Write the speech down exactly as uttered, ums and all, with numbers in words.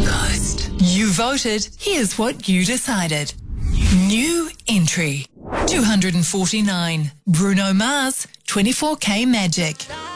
Coast. You voted. Here's what you decided. New entry. two hundred forty-nine. Bruno Mars, twenty-four K Magic.